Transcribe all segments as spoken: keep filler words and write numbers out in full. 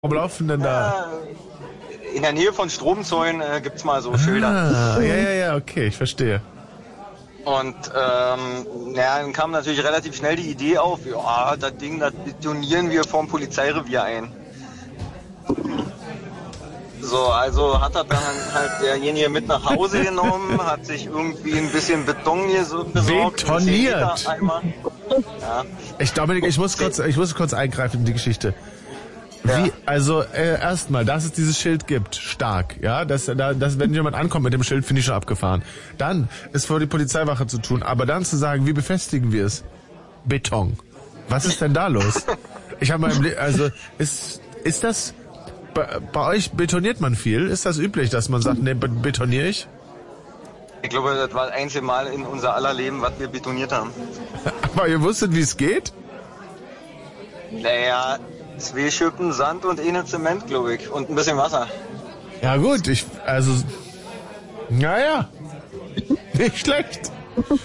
Warum laufen denn da? In der Nähe von Stromzäunen äh, gibt's mal so Schilder. Ah, ja, ja, ja, okay, ich verstehe. Und ähm, ja, dann kam natürlich relativ schnell die Idee auf, ja, das Ding, das betonieren wir vom Polizeirevier ein. So, also hat er dann halt derjenige mit nach Hause genommen, hat sich irgendwie ein bisschen Beton hier so besorgt. Betoniert? Ja. Ich, Dominik, ich muss kurz, ich muss kurz eingreifen in die Geschichte. Wie, ja. also äh, erstmal, dass es dieses Schild gibt, stark, ja, dass, da, dass wenn jemand ankommt mit dem Schild, finde ich schon abgefahren. Dann ist vor die Polizeiwache zu tun, aber dann zu sagen, wie befestigen wir es? Beton. Was ist denn da los? Ich habe mal im Le- also ist ist das bei, bei euch betoniert man viel? Ist das üblich, dass man sagt, ne, betoniere ich? Ich glaube, das war das einzige Mal in unser aller Leben, was wir betoniert haben. Aber ihr wusstet, wie es geht? Naja, zwei Schippen Sand und eine Zement, glaube ich. Und ein bisschen Wasser. Ja gut, ich, also, naja, nicht schlecht.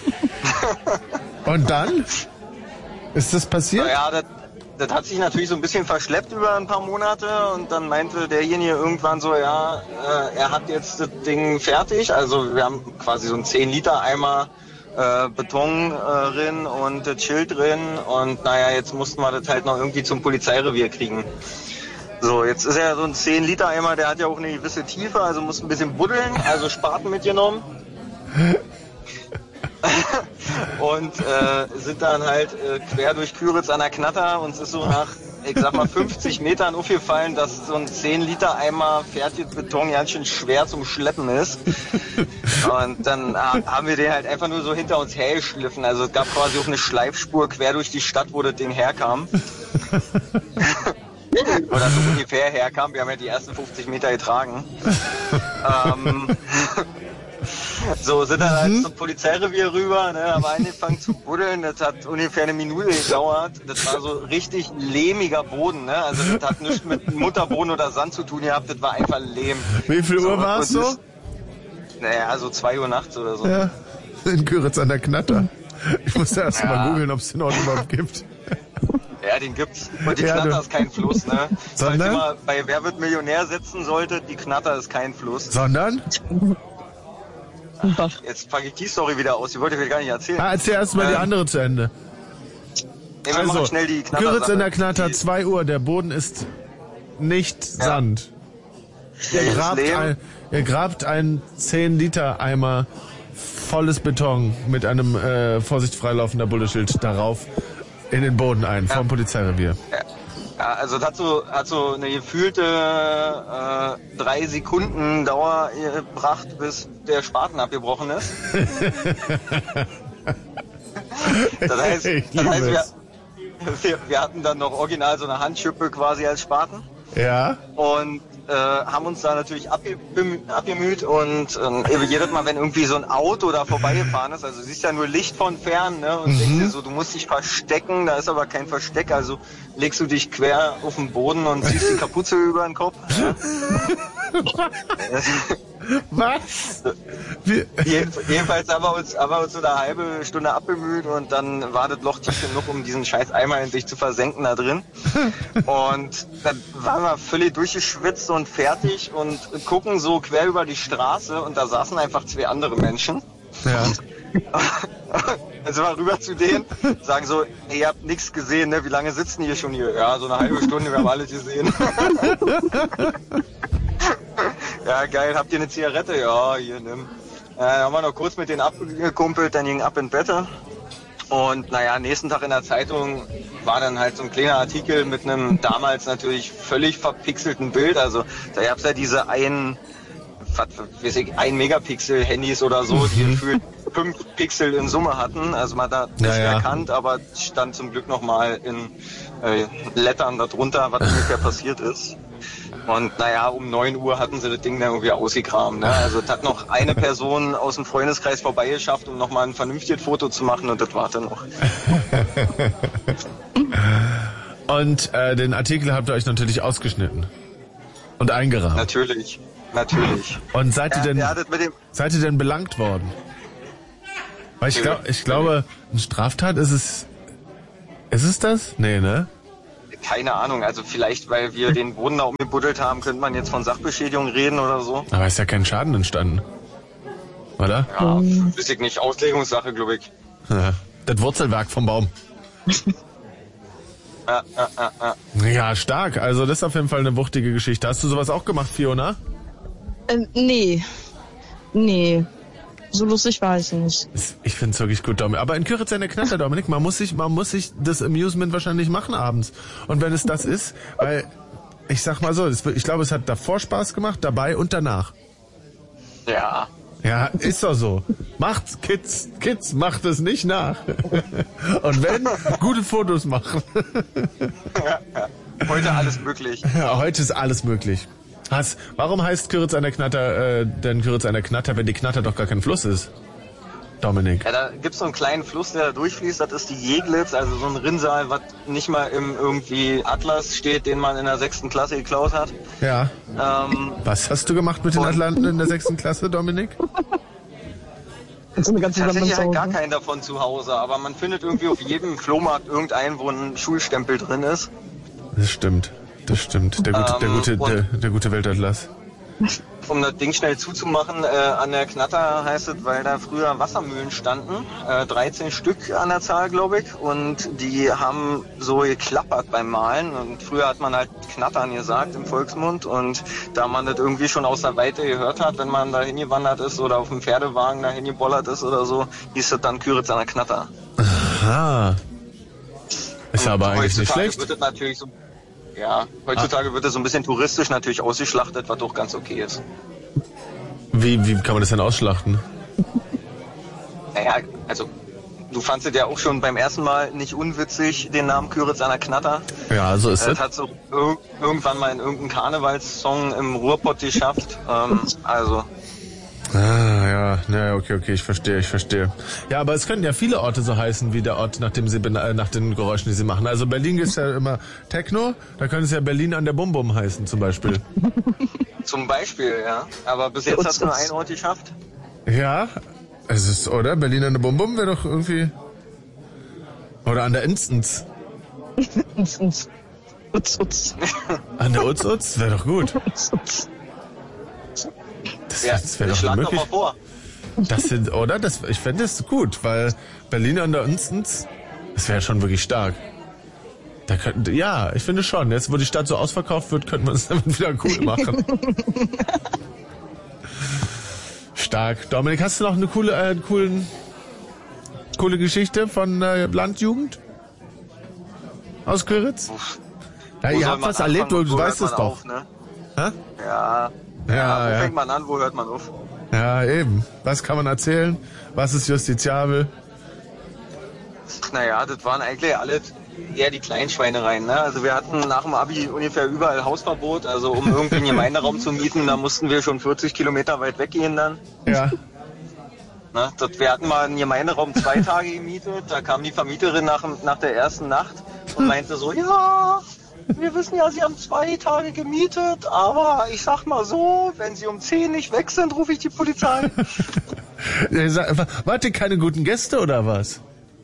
Und dann? Ist das passiert? Naja, das, das hat sich natürlich so ein bisschen verschleppt über ein paar Monate und dann meinte derjenige irgendwann so, ja, äh, er hat jetzt das Ding fertig. Also wir haben quasi so einen zehn Liter Eimer Äh, Beton äh, drin und das Schild drin und naja, jetzt mussten wir das halt noch irgendwie zum Polizeirevier kriegen. So, jetzt ist ja so ein zehn Liter Eimer, der hat ja auch eine gewisse Tiefe, also muss ein bisschen buddeln, also Spaten mitgenommen. Und äh, sind dann halt äh, quer durch Küritz an der Knatter und es ist so nach, ich sag mal, fünfzig Metern aufgefallen, dass so ein zehn Liter Eimer fertiges Beton ganz schön schwer zum Schleppen ist. Und dann äh, haben wir den halt einfach nur so hinter uns hergeschliffen. Also es gab quasi auch eine Schleifspur quer durch die Stadt, wo das Ding herkam. Oder so ungefähr herkam. Wir haben ja die ersten fünfzig Meter getragen. ähm, So, sind dann halt zum Polizeirevier rüber, ne, haben angefangen zu buddeln, das hat ungefähr eine Minute gedauert, das war so richtig lehmiger Boden, ne, also das hat nichts mit Mutterboden oder Sand zu tun gehabt, das war einfach Lehm. Wie viel so, Uhr war es so? Naja, so zwei Uhr nachts oder so. Ja, in Küritz an der Knatter. Ich musste erst ja. mal googeln, ob es den Ort überhaupt gibt. Ja, den gibt's. Und die ja, Knatter du. ist kein Fluss, ne? Sondern? Falls ihr mal bei Wer wird Millionär sitzen solltet, die Knatter ist kein Fluss. Sondern? Ach, jetzt packe ich die Story wieder aus, die wollte ich mir gar nicht erzählen. Ah, erzähl erst mal ähm, die andere zu Ende. Ey, wir also, schnell die Küritz in der Knatter, zwei Uhr, der Boden ist nicht ja. Sand. Ja, ihr, grabt ein, ihr grabt ein zehn Liter Eimer volles Beton mit einem äh, Vorsicht freilaufender Bulleschild darauf in den Boden ein, ja. vom Polizeirevier. Ja. Ja, also das hat so, hat so eine gefühlte äh, drei Sekunden Dauer gebracht, bis der Spaten abgebrochen ist. Das heißt, das heißt wir, wir, wir hatten dann noch original so eine Handschippe quasi als Spaten. Ja. Und äh, haben uns da natürlich abgemüht, abgemüht und äh, jedes Mal, wenn irgendwie so ein Auto da vorbeigefahren ist, also du siehst ja nur Licht von fern, ne, und mhm. denkst dir so, du musst dich verstecken, da ist aber kein Versteck, also legst du dich quer auf den Boden und ziehst die Kapuze über den Kopf. Ne? Was? Jedenfalls haben wir uns, haben wir uns so eine halbe Stunde abbemüht und dann war das Loch tief genug, um diesen scheiß Eimer in sich zu versenken da drin. Und dann waren wir völlig durchgeschwitzt und fertig und gucken so quer über die Straße und da saßen einfach zwei andere Menschen. Ja. Dann sind wir rüber zu denen, sagen so, hey, ihr habt nichts gesehen, ne? Wie lange sitzen die hier schon hier? Ja, so eine halbe Stunde, wir haben alles gesehen. Ja, geil, habt ihr eine Zigarette? Ja, hier, nimm. Äh, dann haben wir noch kurz mit denen abgekumpelt, dann ging ab in Bett. Und naja, nächsten Tag in der Zeitung war dann halt so ein kleiner Artikel mit einem damals natürlich völlig verpixelten Bild. Also da gab's ja diese ein, was weiß ich, ein Megapixel Handys oder so, die gefühlt fünf Pixel in Summe hatten. Also man hat das nicht ja, ja. erkannt, aber stand zum Glück nochmal in äh, Lettern darunter, was ungefähr passiert ist. Und naja, um neun Uhr hatten sie das Ding dann irgendwie ausgekramt. Ne? Also es hat noch eine Person aus dem Freundeskreis vorbeigeschafft, um nochmal ein vernünftiges Foto zu machen und das war dann noch. Und äh, den Artikel habt ihr euch natürlich ausgeschnitten und eingerahmt. Natürlich, natürlich. Und seid ihr denn, ja, ja, mit dem seid ihr denn belangt worden? Weil ich, glaub, ich glaube, eine Straftat ist es, ist es das? Nee, ne? keine Ahnung, also vielleicht, weil wir den Boden da umgebuddelt haben, könnte man jetzt von Sachbeschädigung reden oder so. Aber ist ja kein Schaden entstanden. Oder? Ja, ähm. weiß ich nicht, Auslegungssache, glaube ich. Ja, das Wurzelwerk vom Baum. Ja, ja, ja, ja. Ja, stark. Also das ist auf jeden Fall eine wuchtige Geschichte. Hast du sowas auch gemacht, Fiona? Ähm, nee. Nee. So lustig war ich nicht. Ich finde es wirklich gut, Dominik. Aber in Küritz eine Knatter, Dominik. Man muss sich, man muss sich das Amusement wahrscheinlich machen abends. Und wenn es das ist, weil, ich sag mal so, ich glaube, es hat davor Spaß gemacht, dabei und danach. Ja. Ja, ist doch so. Macht's, Kids, Kids, macht es nicht nach. Und wenn, gute Fotos machen. Ja, ja. Heute alles möglich. Ja, heute ist alles möglich. Has, warum heißt Küritz an der Knatter äh, denn Küritz an der Knatter, wenn die Knatter doch gar kein Fluss ist? Dominik. Ja, da gibt's so einen kleinen Fluss, der da durchfließt, das ist die Jeglitz, also so ein Rinnsal, was nicht mal im irgendwie Atlas steht, den man in der sechsten Klasse geklaut hat. Ja. Ähm, Was hast du gemacht mit den Atlanten in der sechsten Klasse, Dominik? So eine ganze Tatsächlich halt gar keinen davon zu Hause, aber man findet irgendwie auf jedem Flohmarkt irgendeinen, wo ein Schulstempel drin ist. Das stimmt, das stimmt. Der gute, Ähm, der gute, der, der gute Weltatlas. Um das Ding schnell zuzumachen, äh, an der Knatter heißt es, weil da früher Wassermühlen standen, äh, dreizehn Stück an der Zahl, glaube ich, und die haben so geklappert beim Malen und früher hat man halt Knattern gesagt im Volksmund und da man das irgendwie schon aus der Weite gehört hat, wenn man da hingewandert ist oder auf dem Pferdewagen da hingebollert ist oder so, hieß das dann Küritz an der Knatter. Aha. Ist und aber eigentlich nicht schlecht. Wird das natürlich so Ja, heutzutage ah. wird es so ein bisschen touristisch natürlich ausgeschlachtet, was doch ganz okay ist. Wie, wie kann man das denn ausschlachten? Naja, also du fandst es ja auch schon beim ersten Mal nicht unwitzig, den Namen Küritz an der Knatter. Ja, so ist es. Das hat so ir- irgendwann mal in irgendeinem Karnevalssong im Ruhrpott geschafft. Ähm, also... Ah, ja, naja, okay, okay, ich verstehe, ich verstehe. Ja, aber es können ja viele Orte so heißen, wie der Ort, nach dem sie, bena- nach den Geräuschen, die sie machen. Also Berlin ist ja immer Techno, da könnte es ja Berlin an der Bum-Bum heißen, zum Beispiel. Zum Beispiel, ja. Aber bis jetzt hat es nur ein Ort geschafft. Ja, es ist, oder? Berlin an der Bum-Bum wäre doch irgendwie... Oder an der Instance. Instance. Utz, utz. An der Utz-Utz wäre doch gut. Das, Ja, das wäre ich doch schlag möglich. doch mal vor. Das sind, oder? Das, ich fände das gut, weil Berlin an der Instance, das wäre schon wirklich stark. Da könnten, ja, ich finde schon. Jetzt, wo die Stadt so ausverkauft wird, könnte man es damit wieder cool machen. Stark. Dominik, hast du noch eine coole, äh, coolen, coole Geschichte von äh, Landjugend? Aus Küritz? Ja, Wo ihr soll habt man was erlebt, anfangen du und wo weißt hört es man doch. auf, ne? Hä? Ja. Ja, ja, wo ja. fängt man an, wo hört man auf? Ja, eben. Was kann man erzählen? Was ist justiziabel? Naja, das waren eigentlich alle eher die Kleinschweinereien. Ne? Also wir hatten nach dem Abi ungefähr überall Hausverbot. Also um irgendwie einen Gemeinderaum zu mieten, da mussten wir schon vierzig Kilometer weit weggehen dann. Ja. Ne? Das, wir hatten mal einen Gemeinderaum zwei Tage gemietet. Da kam die Vermieterin nach, nach der ersten Nacht und meinte so, ja, wir wissen ja, Sie haben zwei Tage gemietet, aber ich sag mal so, wenn Sie um zehn nicht weg sind, rufe ich die Polizei. Wart ihr keine guten Gäste oder was?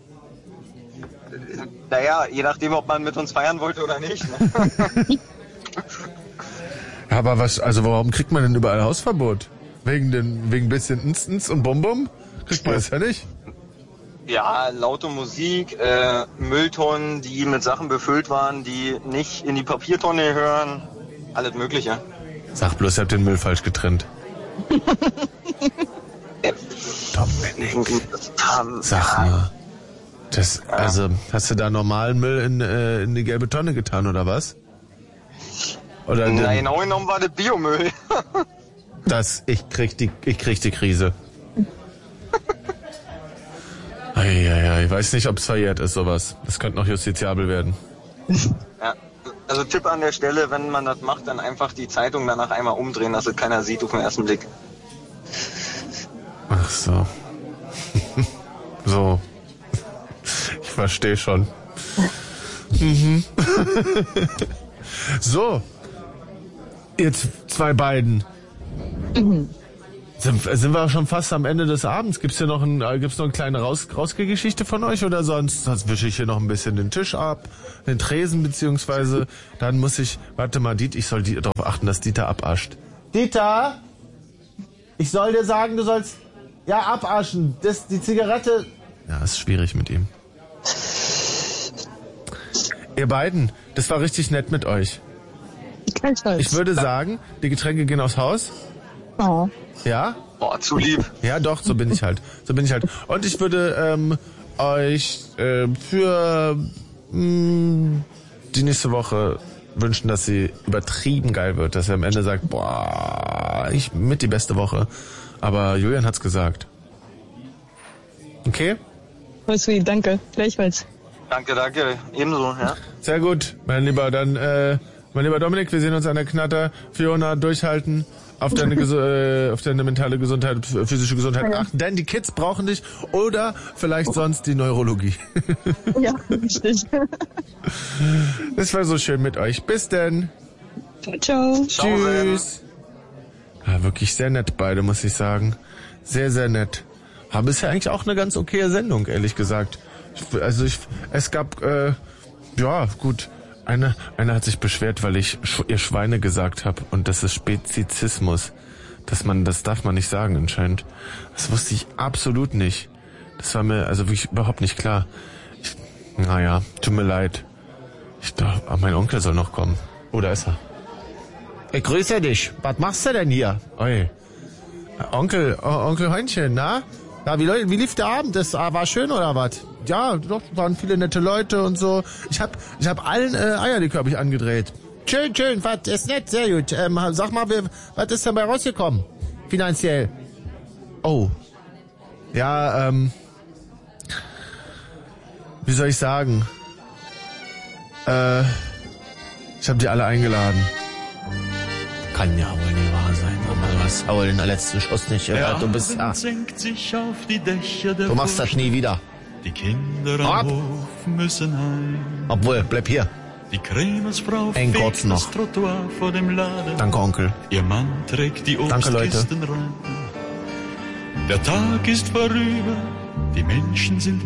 Naja, je nachdem, ob man mit uns feiern wollte oder nicht. Ne? Aber was, also warum kriegt man denn überall Hausverbot? Wegen den, wegen bisschen Instance und Bum-Bum? Kriegt man das ja nicht? Ja, laute Musik, äh, Mülltonnen, die mit Sachen befüllt waren, die nicht in die Papiertonne gehören, alles Mögliche. Sag bloß, ihr habt den Müll falsch getrennt. Äh, Dominik, ähm, sag mal. Das, also, hast du da normalen Müll in, äh, in die gelbe Tonne getan, oder was? Oder Na, den, genau genommen war das Biomüll. das, ich krieg die, ich krieg die Krise. Eieiei, ich weiß nicht, ob es verjährt ist, sowas. Das könnte noch justiziabel werden. Ja. Also Tipp an der Stelle, wenn man das macht, dann einfach die Zeitung danach einmal umdrehen, dass es keiner sieht auf den ersten Blick. Ach so. So. Ich verstehe schon. Mhm. So. Jetzt zwei beiden. Sind, sind wir schon fast am Ende des Abends? Gibt's hier noch, ein, äh, gibt's noch eine kleine Raus, Rausgegeschichte von euch oder sonst? Sonst wische ich hier noch ein bisschen den Tisch ab, den Tresen beziehungsweise dann muss ich, warte mal, Dieter, ich soll die, darauf achten, dass Dieter abascht. Dieter! Ich soll dir sagen, du sollst, ja, abaschen. Das, die Zigarette... Ja, ist schwierig mit ihm. Ihr beiden, das war richtig nett mit euch. Ich würde sagen, die Getränke gehen aufs Haus. Oh. Ja? Boah, zu lieb. Ja, doch, so bin ich halt. So bin ich halt. Und ich würde ähm, euch äh, für mh, die nächste Woche wünschen, dass sie übertrieben geil wird. Dass er am Ende sagt, boah, ich mit die beste Woche. Aber Julian hat's gesagt. Okay? Voll sweet, danke. Gleichfalls. Danke, danke. Ebenso, ja. Sehr gut, mein Lieber. Dann, äh, mein lieber Dominik, wir sehen uns an der Knatter. Fiona, durchhalten. Auf deine, äh, auf deine mentale Gesundheit, physische Gesundheit ja. achten. Denn die Kids brauchen dich. Oder vielleicht sonst die Neurologie. Ja, richtig. Das war so schön mit euch. Bis denn. Ciao, ciao. Tschüss. Ja, wirklich sehr nett beide, muss ich sagen. Sehr, sehr nett. Aber ist ja eigentlich auch eine ganz okaye Sendung, ehrlich gesagt. Ich, also ich, es gab, äh, ja, gut. Eine, eine hat sich beschwert, weil ich sch- ihr Schweine gesagt habe und das ist Spezizismus. Dass man, das darf man nicht sagen anscheinend. Das wusste ich absolut nicht. Das war mir also wirklich überhaupt nicht klar. Ich, naja, tut mir leid. Ich dachte, mein Onkel soll noch kommen. Oh, da ist er. Ich grüße dich. Was machst du denn hier? Oi. Onkel, oh, Onkel Heinchen, na? Ja, wie, wie lief der Abend? Das war schön oder was? Ja, doch, waren viele nette Leute und so. Ich hab, ich hab allen äh, Eierlikör hab ich angedreht. Schön, schön, was ist nett, sehr gut. Ähm, sag mal, was ist dabei rausgekommen? Finanziell. Oh. Ja, ähm, wie soll ich sagen? Äh, ich habe die alle eingeladen. Kann ja wohl nicht wahr sein, aber du hast aber den letzten Schuss nicht gehört. Du bist ja. Du machst das nie wieder. Die Kinder am Hof müssen heim. Obwohl, bleib hier. Die Krämersfrau Ein kurz noch. das Trottoir vor dem Laden. Danke, Onkel. Ihr Mann trägt die Danke, Leute. Obstkisten ran. Der Tag ist vorüber, die Menschen sind